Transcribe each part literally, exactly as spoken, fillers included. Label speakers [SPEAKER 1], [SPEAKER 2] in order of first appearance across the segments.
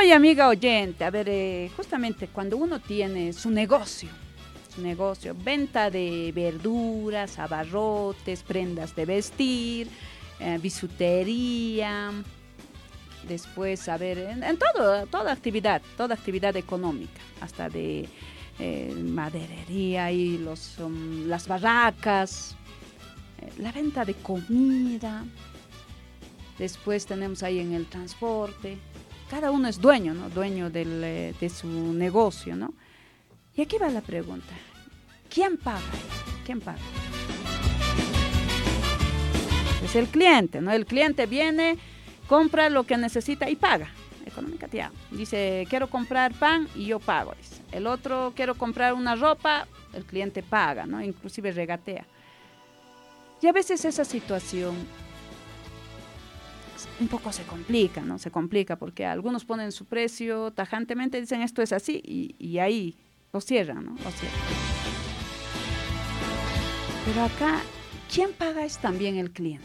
[SPEAKER 1] y amiga oyente, a ver, eh, justamente cuando uno tiene su negocio, su negocio, venta de verduras, abarrotes, prendas de vestir, eh, bisutería, después, a ver, en, en todo, toda actividad, toda actividad económica, hasta de eh, maderería y los, um, las barracas, eh, la venta de comida, después tenemos ahí en el transporte, cada uno es dueño, ¿no? Dueño del, eh, de su negocio, ¿no? Y aquí va la pregunta, ¿quién paga? ¿Quién paga? Es el cliente, ¿no? El cliente viene, compra lo que necesita y paga. Económica, tía. Dice, quiero comprar pan y yo pago. Dice. El otro, quiero comprar una ropa, el cliente paga, ¿no? Inclusive regatea. Y a veces esa situación un poco se complica, ¿no? Se complica porque algunos ponen su precio tajantemente, dicen esto es así y, y ahí lo cierran, ¿no? Lo cierran. Pero acá, ¿quién paga? Es también el cliente.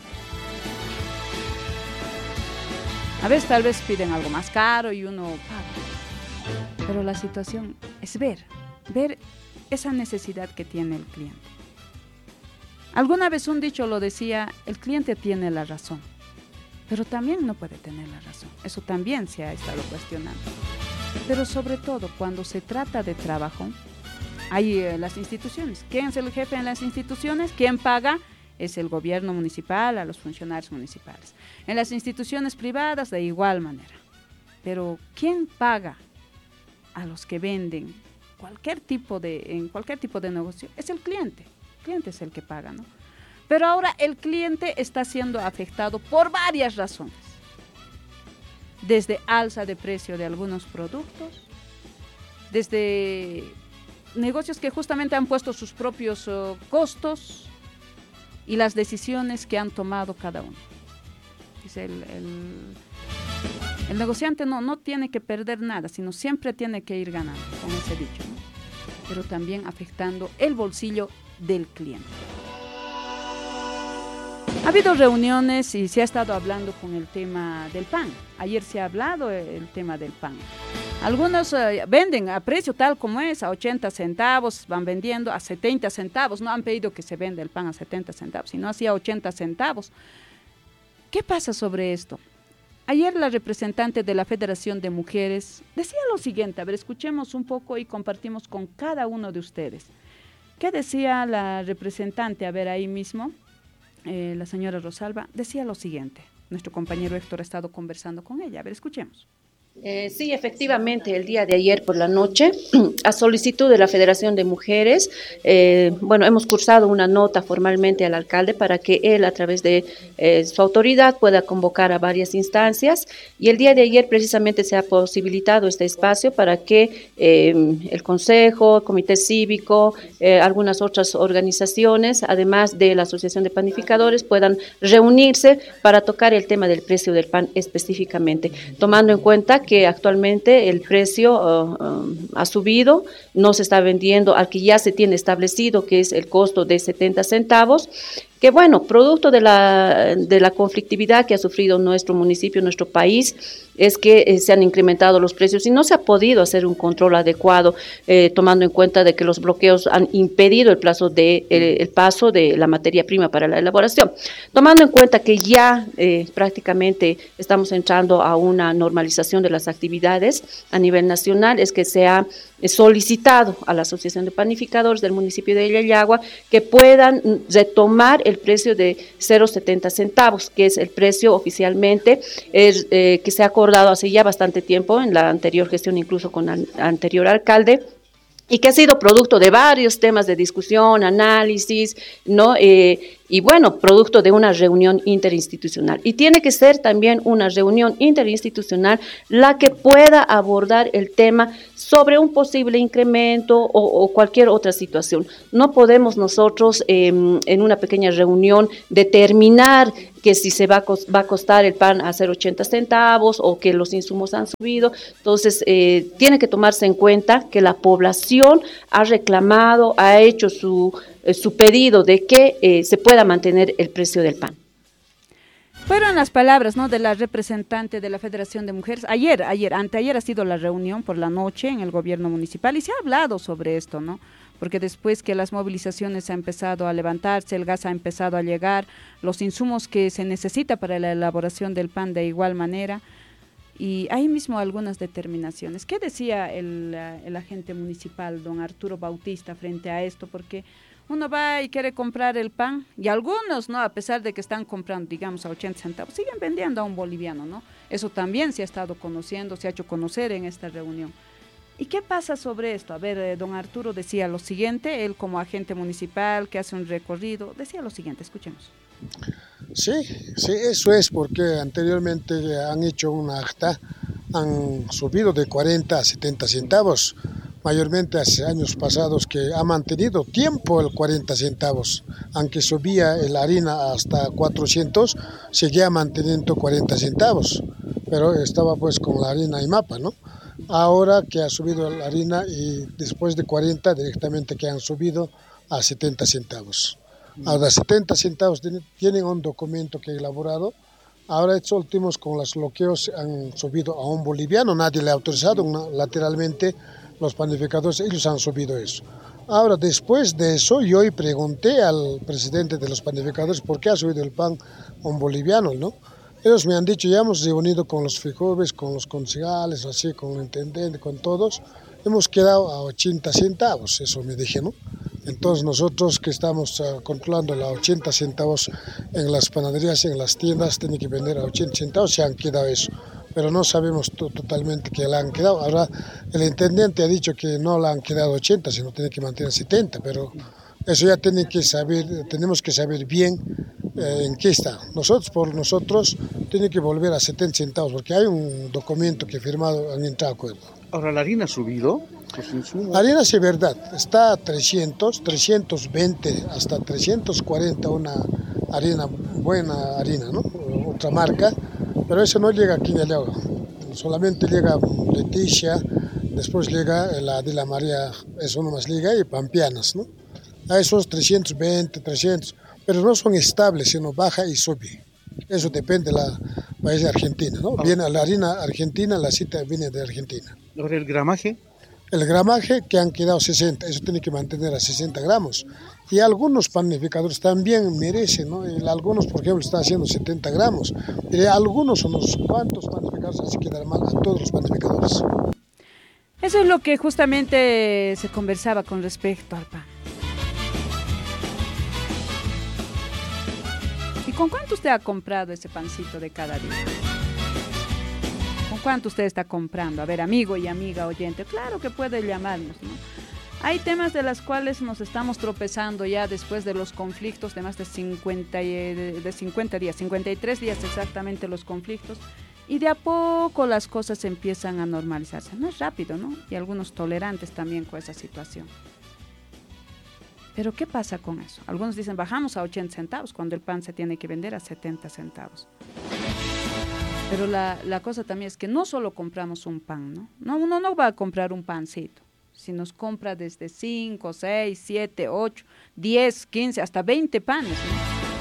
[SPEAKER 1] A veces tal vez piden algo más caro y uno paga. Pero la situación es ver, ver esa necesidad que tiene el cliente. Alguna vez un dicho lo decía, el cliente tiene la razón, pero también no puede tener la razón. Eso también se ha estado cuestionando. Pero sobre todo cuando se trata de trabajo, hay eh, las instituciones. ¿Quién es el jefe en las instituciones? ¿Quién paga? Es el gobierno municipal, a los funcionarios municipales. En las instituciones privadas, de igual manera. Pero, ¿quién paga a los que venden cualquier tipo de, en cualquier tipo de negocio? Es el cliente. El cliente es el que paga, ¿no? Pero ahora el cliente está siendo afectado por varias razones. Desde alza de precio de algunos productos, desde negocios que justamente han puesto sus propios uh, costos, y las decisiones que han tomado cada uno. Dice el, el, el negociante no, no tiene que perder nada, sino siempre tiene que ir ganando, con ese dicho, ¿no? Pero también afectando el bolsillo del cliente. Ha habido reuniones y se ha estado hablando con el tema del pan. Ayer se ha hablado el tema del pan. Algunos uh, venden a precio tal como es, a ochenta centavos, van vendiendo a setenta centavos. No han pedido que se venda el pan a setenta centavos, sino así a ochenta centavos. ¿Qué pasa sobre esto? Ayer la representante de la Federación de Mujeres decía lo siguiente, a ver, escuchemos un poco y compartimos con cada uno de ustedes. ¿Qué decía la representante? A ver, ahí mismo, eh, la señora Rosalba, decía lo siguiente. Nuestro compañero Héctor ha estado conversando con ella. A ver, escuchemos.
[SPEAKER 2] Eh, sí, efectivamente, el día de ayer por la noche, a solicitud de la Federación de Mujeres, eh, bueno, hemos cursado una nota formalmente al alcalde para que él, a través de eh, su autoridad, pueda convocar a varias instancias, y el día de ayer precisamente se ha posibilitado este espacio para que eh, el Consejo, el Comité Cívico, eh, algunas otras organizaciones, además de la Asociación de Panificadores, puedan reunirse para tocar el tema del precio del pan específicamente, tomando en cuenta que actualmente el precio uh, uh, ha subido, no se está vendiendo al que ya se tiene establecido, que es el costo de setenta centavos, que bueno, producto de la, de la conflictividad que ha sufrido nuestro municipio, nuestro país, es que eh, se han incrementado los precios y no se ha podido hacer un control adecuado, eh, tomando en cuenta de que los bloqueos han impedido el plazo de el, el paso de la materia prima para la elaboración. Tomando en cuenta que ya eh, prácticamente estamos entrando a una normalización de las actividades a nivel nacional, es que se ha solicitado a la Asociación de Panificadores del municipio de Yayagua que puedan retomar el precio de cero coma setenta centavos, que es el precio oficialmente es, eh, que se ha acordado hace ya bastante tiempo en la anterior gestión, incluso con el anterior alcalde, y que ha sido producto de varios temas de discusión, análisis, ¿no? Eh, y bueno, producto de una reunión interinstitucional. Y tiene que ser también una reunión interinstitucional la que pueda abordar el tema sobre un posible incremento o, o cualquier otra situación. No podemos nosotros eh, en una pequeña reunión determinar que si se va a, va a costar el pan a cero coma ochenta centavos o que los insumos han subido. Entonces, eh, tiene que tomarse en cuenta que la población ha reclamado, ha hecho su, eh, su pedido de que eh, se pueda mantener el precio del pan.
[SPEAKER 1] Fueron las palabras, ¿no?, de la representante de la Federación de Mujeres. Ayer, ayer, anteayer ha sido la reunión por la noche en el gobierno municipal y se ha hablado sobre esto, ¿no? Porque después que las movilizaciones han empezado a levantarse, el gas ha empezado a llegar, los insumos que se necesita para la elaboración del pan de igual manera, y hay mismo algunas determinaciones. ¿Qué decía el, el agente municipal, don Arturo Bautista, frente a esto? Porque uno va y quiere comprar el pan, y algunos, ¿no?, a pesar de que están comprando, digamos, a ochenta centavos, siguen vendiendo a un boliviano, ¿no? Eso también se ha estado conociendo, se ha hecho conocer en esta reunión. ¿Y qué pasa sobre esto? A ver, eh, don Arturo decía lo siguiente, él como agente municipal que hace un recorrido, decía lo siguiente, escuchemos.
[SPEAKER 3] Sí, sí, eso es porque anteriormente han hecho una acta, han subido de cuarenta a setenta centavos, mayormente hace años pasados que ha mantenido tiempo el cuarenta centavos, aunque subía la harina hasta cuatrocientos, seguía manteniendo cuarenta centavos, pero estaba pues con la harina IMAPA, ¿no? Ahora que ha subido la harina y después de cuarenta directamente que han subido a setenta centavos. Ahora setenta centavos tienen un documento que he elaborado. Ahora estos últimos con los bloqueos han subido a un boliviano, nadie le ha autorizado, una, lateralmente los panificadores, ellos han subido eso. Ahora después de eso yo pregunté al presidente de los panificadores por qué ha subido el pan a un boliviano, ¿no? Ellos me han dicho, ya hemos reunido con los frijoles, con los concejales, así, con el intendente, con todos, hemos quedado a ochenta centavos, eso me dije, ¿no? Entonces nosotros que estamos uh, controlando a ochenta centavos en las panaderías, en las tiendas, tienen que vender a ochenta centavos, se han quedado eso. Pero no sabemos totalmente que la han quedado. Ahora el intendente ha dicho que no la han quedado ochenta, sino tiene que mantener setenta, pero eso ya tiene que saber, tenemos que saber bien eh, en qué está. Nosotros, por nosotros, tiene que volver a setenta centavos, porque hay un documento que firmado, han entrado a acuerdo.
[SPEAKER 4] Ahora, ¿la harina ha subido?
[SPEAKER 3] La harina sí es verdad, está a trescientos, trescientos veinte, hasta trescientos cuarenta, una harina, buena harina, ¿no? Otra marca, pero eso no llega aquí en el agua, solamente llega Leticia, después llega la de la María, eso nomás llega, y Pampianas, ¿no? A esos trescientos veinte, trescientos, pero no son estables, sino baja y sube. Eso depende de la país de Argentina, ¿no? Viene la harina argentina, la cita viene de Argentina.
[SPEAKER 4] ¿Ahora el gramaje?
[SPEAKER 3] El gramaje que han quedado sesenta, eso tiene que mantener a sesenta gramos. Y algunos panificadores también merecen, ¿no? Y algunos, por ejemplo, están haciendo setenta gramos. Y algunos, unos cuantos panificadores, así quedará mal a todos los panificadores.
[SPEAKER 1] Eso es lo que justamente se conversaba con respecto al pan. ¿Y con cuánto usted ha comprado ese pancito de cada día? ¿Con cuánto usted está comprando? A ver, amigo y amiga oyente, claro que puede llamarnos, ¿no? Hay temas de los cuales nos estamos tropezando ya después de los conflictos de más de cincuenta, de cincuenta días, cincuenta y tres días exactamente los conflictos, y de a poco las cosas empiezan a normalizarse. No es rápido, ¿no? Y algunos tolerantes también con esa situación. Pero ¿qué pasa con eso? Algunos dicen bajamos a ochenta centavos cuando el pan se tiene que vender a setenta centavos. Pero la, la cosa también es que no solo compramos un pan, ¿no? No, uno no va a comprar un pancito. Si nos compra desde cinco, seis, siete, ocho, diez, quince, hasta veinte panes, ¿no?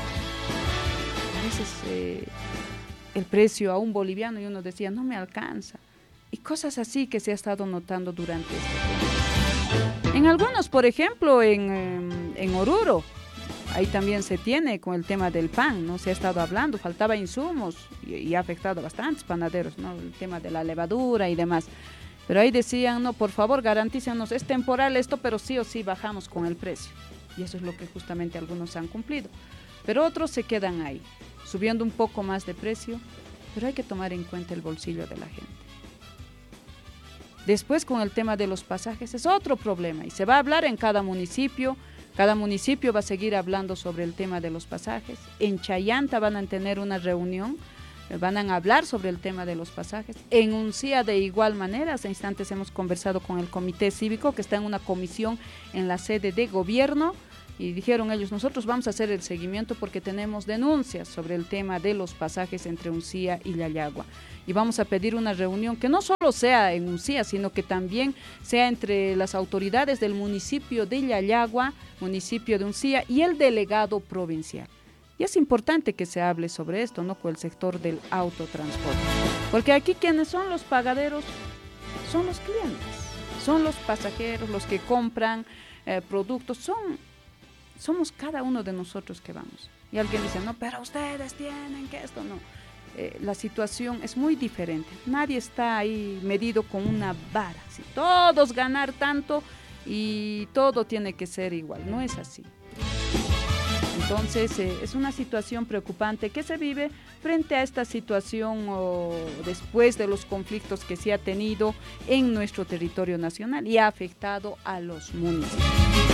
[SPEAKER 1] A veces eh, el precio a un boliviano y uno decía, no me alcanza. Y cosas así que se ha estado notando durante este tiempo. En algunos, por ejemplo, en, en Oruro, ahí también se tiene con el tema del pan, ¿no? Se ha estado hablando, faltaba insumos y, y ha afectado a bastantes panaderos, ¿no? El tema de la levadura y demás. Pero ahí decían, no, por favor, garantícenos, es temporal esto, pero sí o sí bajamos con el precio. Y eso es lo que justamente algunos han cumplido. Pero otros se quedan ahí, subiendo un poco más de precio, pero hay que tomar en cuenta el bolsillo de la gente. Después, con el tema de los pasajes, es otro problema y se va a hablar en cada municipio. Cada municipio va a seguir hablando sobre el tema de los pasajes. En Chayanta van a tener una reunión, van a hablar sobre el tema de los pasajes. En Uncía de igual manera, hace instantes hemos conversado con el comité cívico que está en una comisión en la sede de gobierno y dijeron ellos, nosotros vamos a hacer el seguimiento porque tenemos denuncias sobre el tema de los pasajes entre Uncía y Llayagua. Y vamos a pedir una reunión que no solo sea en Uncía, sino que también sea entre las autoridades del municipio de Llayagua, municipio de Uncía y el delegado provincial. Y es importante que se hable sobre esto, ¿no? Con el sector del autotransporte. Porque aquí quienes son los pagaderos son los clientes, son los pasajeros, los que compran eh, productos, son, somos cada uno de nosotros que vamos. Y alguien dice, no, pero ustedes tienen que esto, no. Eh, la situación es muy diferente. Nadie está ahí medido con una vara. ¿Sí? Todos ganar tanto y todo tiene que ser igual. No es así. Entonces, eh, es una situación preocupante que se vive frente a esta situación o después de los conflictos que se ha tenido en nuestro territorio nacional y ha afectado a los municipios.